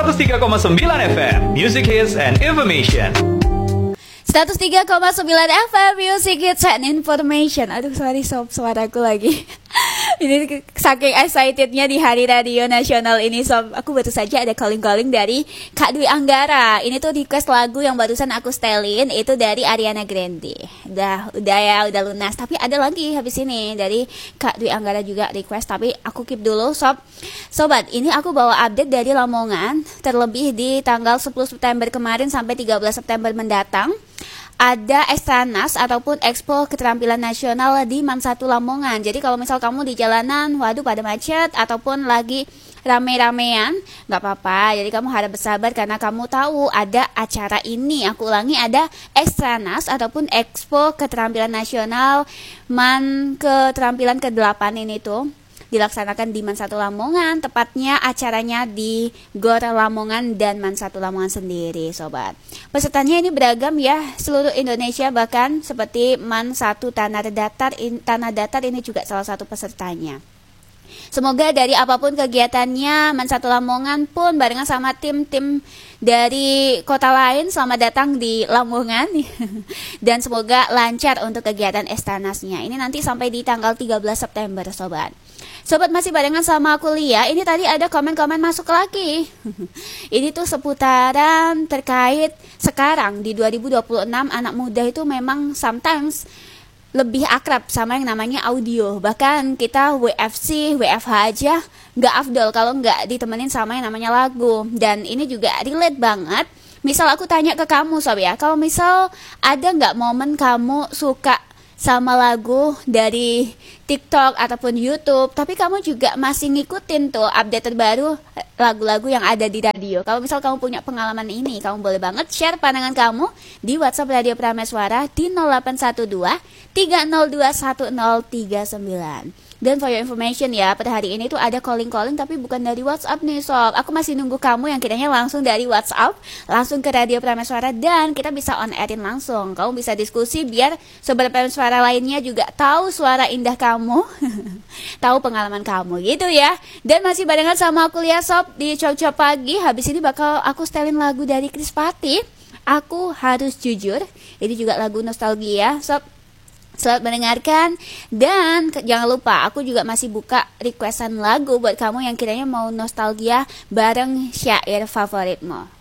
103,9 FM, Music Hits and Information. 103,9 FM Music Hits and Information. Aduh sorry sob, suaraku lagi. Ini saking excitednya di Hari Radio Nasional ini sob. Aku baru saja ada calling-calling dari Kak Dwi Anggara. Ini tuh request lagu yang barusan aku setelin, itu dari Ariana Grande. Udah lunas. Tapi ada lagi habis ini dari Kak Dwi Anggara juga request, tapi aku keep dulu sob. Sobat, ini aku bawa update dari Lamongan, terlebih di tanggal 10 September kemarin sampai 13 September mendatang. Ada Ekstranas ataupun Expo Keterampilan Nasional di Mansatu Lamongan. Jadi kalau misal kamu di jalanan, waduh pada macet ataupun lagi rame-ramean, nggak apa-apa. Jadi kamu harap bersabar karena kamu tahu ada acara ini. Aku ulangi, ada Ekstranas ataupun Expo Keterampilan Nasional Keterampilan ke-8 ini tuh dilaksanakan di Mansatu Lamongan, tepatnya acaranya di Gor Lamongan dan Mansatu Lamongan sendiri, sobat. Pesertanya ini beragam ya, seluruh Indonesia, bahkan seperti Mansatu Tanah Datar ini juga salah satu pesertanya. Semoga dari apapun kegiatannya, Mansatu Lamongan pun barengan sama tim-tim dari kota lain selamat datang di Lamongan. Dan semoga lancar untuk kegiatan Ekstranasnya. Ini nanti sampai di tanggal 13 September, sobat. Sobat masih barengan sama aku Lia. Ini tadi ada komen-komen masuk lagi. Ini tuh seputaran terkait sekarang di 2026 anak muda itu memang sometimes lebih akrab sama yang namanya audio. Bahkan kita WFC, WFH aja nggak afdol kalau nggak ditemenin sama yang namanya lagu. Dan ini juga relate banget. Misal aku tanya ke kamu sob ya, kalau misal ada nggak momen kamu suka sama lagu dari TikTok ataupun YouTube, tapi kamu juga masih ngikutin tuh update terbaru lagu-lagu yang ada di radio. Kalau misal kamu punya pengalaman ini, kamu boleh banget share pandangan kamu di WhatsApp Radio Prameswara di 0812 302 1039. Dan for your information ya, pada hari ini tuh ada calling-calling tapi bukan dari WhatsApp nih sob. Aku masih nunggu kamu yang kiranya langsung dari WhatsApp, langsung ke Radio Prameswara dan kita bisa on airin langsung. Kamu bisa diskusi biar sobat Prameswara lainnya juga tahu suara indah kamu, tahu pengalaman kamu gitu ya. Dan masih barengan sama aku Lia sob di Cok-Cok Pagi. Habis ini bakal aku setelin lagu dari Krispati, Aku Harus Jujur. Ini juga lagu nostalgia sob. Selamat mendengarkan. Dan jangan lupa aku juga masih buka requestan lagu buat kamu yang kiranya mau nostalgia bareng syair favoritmu.